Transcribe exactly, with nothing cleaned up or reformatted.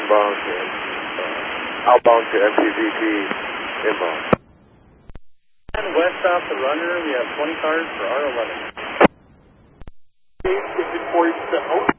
inbound and uh, outbound to M P V P inbound. And west off the runner, we have twenty cars for R eleven. Is it forty percent out?